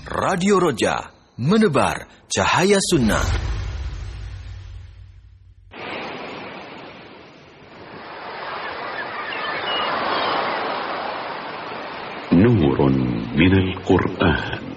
Radio Roja, menebar cahaya sunnah. نور من القرآن.